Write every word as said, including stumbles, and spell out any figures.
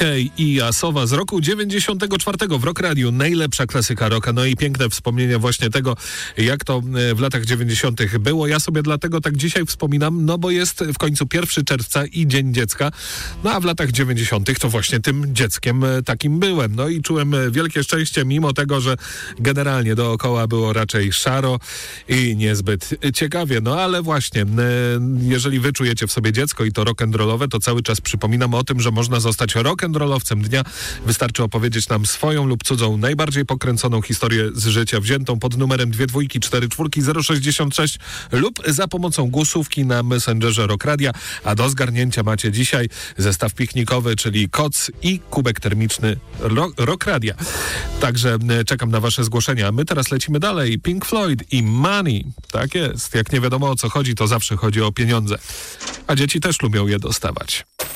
Kay i Asowa z roku dziewięćdziesiątego czwartego w Rock Radiu. Najlepsza klasyka rocka. No i piękne wspomnienia właśnie tego, jak to w latach dziewięćdziesiątych było. Ja sobie dlatego tak dzisiaj wspominam, no bo jest w końcu pierwszego czerwca i Dzień Dziecka. No a w latach dziewięćdziesiątych to właśnie tym dzieckiem takim byłem. No i czułem wielkie szczęście, mimo tego, że generalnie dookoła było raczej szaro i niezbyt ciekawie. No ale właśnie, jeżeli wy czujecie w sobie dziecko i to rock'n'rollowe, to cały czas przypominam o tym, że można zostać rock'n'rollowcem dnia. Wystarczy opowiedzieć nam swoją lub cudzą, najbardziej pokręconą historię z życia, wziętą pod numerem dwie dwójki cztery czwórki zero sześćdziesiąt sześć lub za pomocą głosówki na Messengerze Rock Radia. A do zgarnięcia macie dzisiaj zestaw piknikowy, czyli koc i kubek termiczny ro- Rock Radia. Także czekam na wasze zgłoszenia. My teraz lecimy dalej. Pink Floyd i Money. Tak jest. Jak nie wiadomo o co chodzi, to zawsze chodzi o pieniądze. A dzieci też lubią je dostawać.